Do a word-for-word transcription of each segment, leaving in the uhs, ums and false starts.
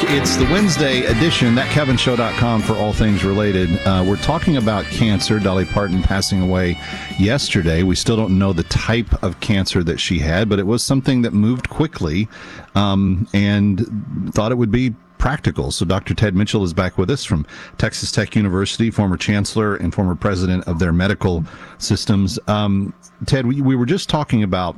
It's the Wednesday edition, that kevin show dot com for all things related. Uh, we're talking about cancer. Dolly Parton passing away yesterday. We still don't know the type of cancer that she had, but it was something that moved quickly um, and thought it would be practical. So Doctor Ted Mitchell is back with us from Texas Tech University, former chancellor and former president of their medical systems. Um, Ted, we, we were just talking about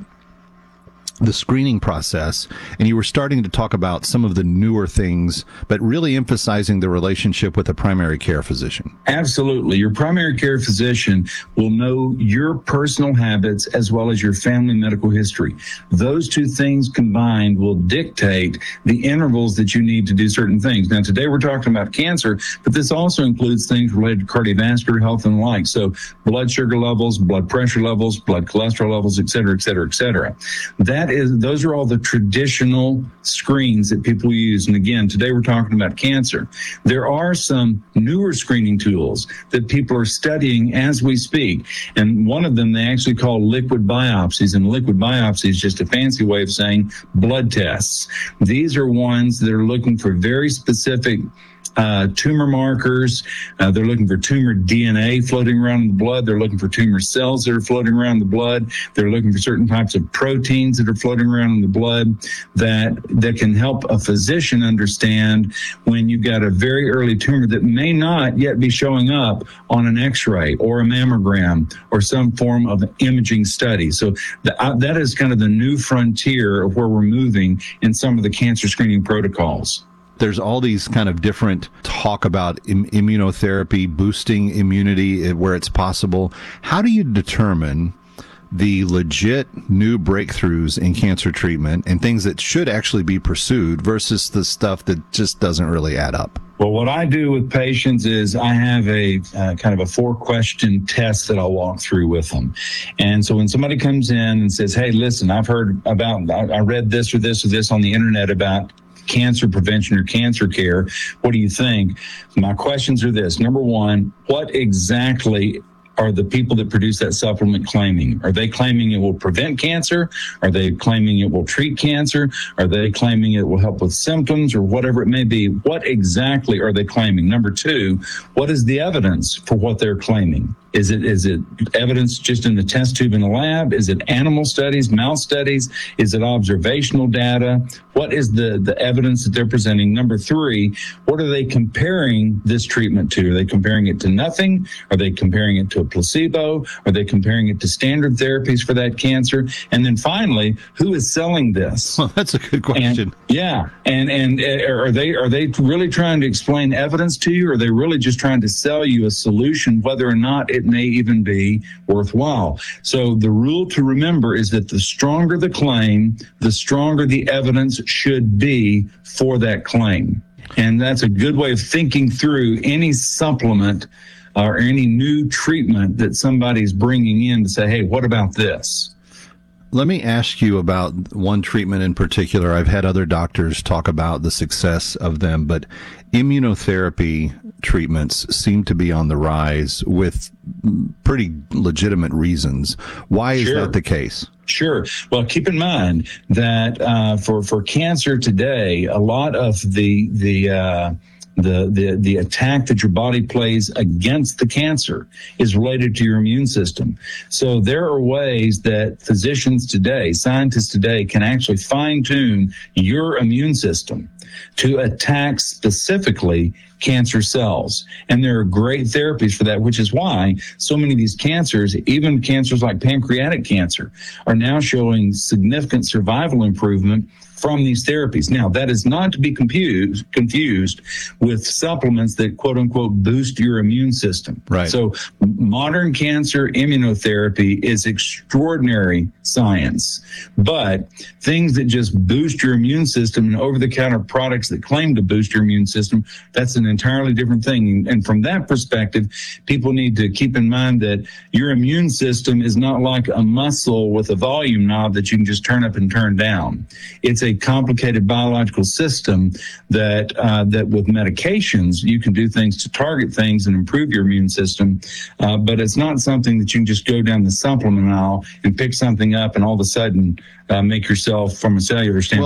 the screening process, and you were starting to talk about some of the newer things, but really emphasizing the relationship with a primary care physician. Absolutely. Your primary care physician will know your personal habits as well as your family medical history. Those two things combined will dictate the intervals that you need to do certain things. Now, today we're talking about cancer, but this also includes things related to cardiovascular health and the like. So blood sugar levels, blood pressure levels, blood cholesterol levels, et cetera, et cetera, et cetera. That is, those are all the traditional screens that people use. And again, today we're talking about cancer. There are some newer screening tools that people are studying as we speak. And one of them they actually call liquid biopsies. And liquid biopsy is just a fancy way of saying blood tests. These are ones that are looking for very specific Uh, tumor markers. Uh, they're looking for tumor D N A floating around in the blood. They're looking for tumor cells that are floating around in the blood. They're looking for certain types of proteins that are floating around in the blood that, that can help a physician understand when you've got a very early tumor that may not yet be showing up on an x-ray or a mammogram or some form of imaging study. So the, uh, that is kind of the new frontier of where we're moving in some of the cancer screening protocols. There's all these kind of different talk about Im- immunotherapy, boosting immunity where it's possible. How do you determine the legit new breakthroughs in cancer treatment and things that should actually be pursued versus the stuff that just doesn't really add up? Well, what I do with patients is I have a uh, kind of a four-question test that I'll walk through with them. And so when somebody comes in and says, hey, listen, I've heard about, I, I read this or this or this on the internet about cancer prevention or cancer care. What do you think? My questions are this. Number one, what exactly are the people that produce that supplement claiming? Are they claiming it will prevent cancer? Are they claiming it will treat cancer? Are they claiming it will help with symptoms or whatever it may be? What exactly are they claiming? Number two, what is the evidence for what they're claiming? Is it is it evidence just in the test tube in the lab? Is it animal studies, mouse studies? Is it observational data? What is the, the evidence that they're presenting? Number three, what are they comparing this treatment to? Are they comparing it to nothing? Are they comparing it to a placebo? Are they comparing it to standard therapies for that cancer? And then finally, who is selling this? Well, that's a good question. And, yeah. And and are they are they really trying to explain evidence to you? Or are they really just trying to sell you a solution, whether or not it may even be worthwhile? So the rule to remember is that the stronger the claim, the stronger the evidence should be for that claim. And that's a good way of thinking through any supplement or any new treatment that somebody's bringing in to say, hey, what about this? Let me ask you about one treatment in particular. I've had other doctors talk about the success of them, but immunotherapy treatments seem to be on the rise with pretty legitimate reasons. Why is Sure. that the case? Sure. Well, keep in mind that uh, for for cancer today, a lot of the the uh, the the the attack that your body plays against the cancer is related to your immune system. So there are ways that physicians today, scientists today, can actually fine tune your immune system to attack specifically cancer cells. And there are great therapies for that, which is why so many of these cancers, even cancers like pancreatic cancer, are now showing significant survival improvement from these therapies. Now, that is not to be confused, confused with supplements that, quote unquote, boost your immune system. Right. So modern cancer immunotherapy is extraordinary science, but things that just boost your immune system and over-the-counter products that claim to boost your immune system, that's an entirely different thing. And from that perspective, people need to keep in mind that your immune system is not like a muscle with a volume knob that you can just turn up and turn down. It's a complicated biological system that uh, that with medications you can do things to target things and improve your immune system, uh, but it's not something that you can just go down the supplement aisle and pick something up and all of a sudden uh, make yourself, from a cellular standpoint,